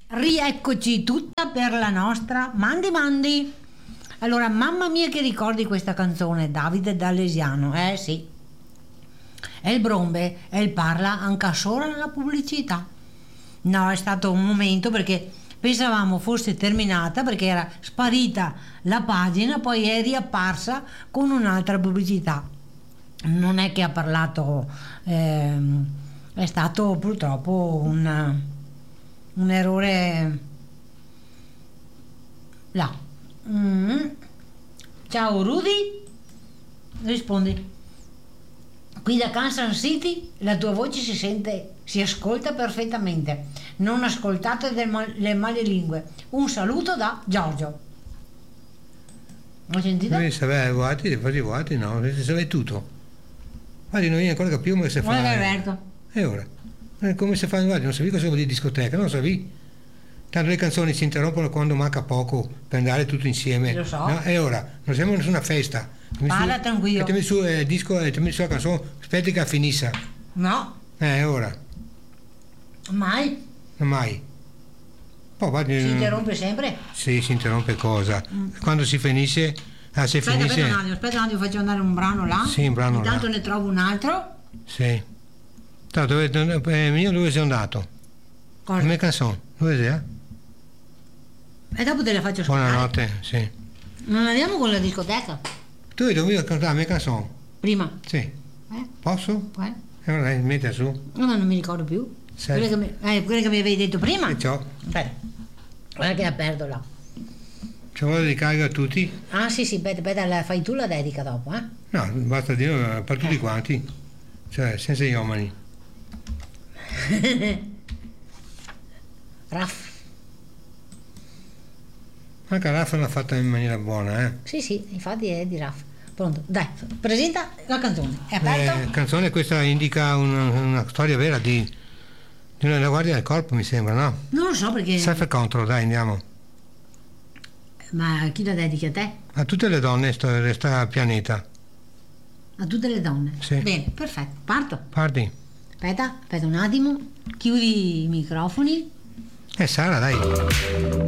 Rieccoci tutta per la nostra Mandi. Allora, mamma mia che ricordi questa canzone, Davide Dall'Esiano, sì. E il Brombe, e il parla anche solo nella pubblicità. No, è stato un momento perché pensavamo fosse terminata perché era sparita la pagina, poi è riapparsa con un'altra pubblicità. Non è che ha parlato, è stato purtroppo un errore là. Ciao Rudy, rispondi. Qui da Kansas City la tua voce si ascolta perfettamente. Non ascoltate le male lingue. Un saluto da Giorgio. Hai sentito? Guardi, no, sai tutto. Guardi, non viene ancora capire come si fa. Guarda Alberto. E ora? Come si fa? Guardi, non sapevi cosa vuol dire discoteca, non sapevi? Tanto le canzoni si interrompono quando manca poco per andare tutti insieme. Lo so. No? E ora? Non siamo in nessuna festa. Parla tranquillo. Mettimi su il disco e mettimi su la canzone, aspetti che finisca. No. Ora? Mai. Mai. Poi, guardi, Si interrompe sempre? Sì, si interrompe cosa? Quando si finisce... Aspetta un attimo, faccio andare un brano là. Sì, un brano intanto là. Ne trovo un altro. Sì. Dove sei andato? Cosa? La mia canzone, dove sei? E dopo te la faccio ascoltare. Buonanotte, sì. Non andiamo con la discoteca? Tu dovevi cantare la mia canzone? Prima? Sì. Posso? Puoi? E allora metta su. No, non mi ricordo più. Quella che mi avevi detto prima? E ciò. Aspetta. Guarda che la perdo là. Ci vuole dedicare a tutti? Ah sì, aspetta, la fai tu la dedica dopo, eh? No, basta dire per tutti quanti. Cioè, senza gli omani. Raff. Anche Raff l'ha fatta in maniera buona, eh? Sì, infatti è di Raff. Pronto, dai, presenta la canzone. È aperto? La canzone questa indica una storia vera di una guardia del corpo, mi sembra, no? Non lo so perché... Self control, dai, andiamo. Ma chi la dedichi a te? A tutte le donne sta pianeta. A tutte le donne? Sì. Bene, perfetto, parto. Parti. Aspetta un attimo, chiudi i microfoni. Sara, dai.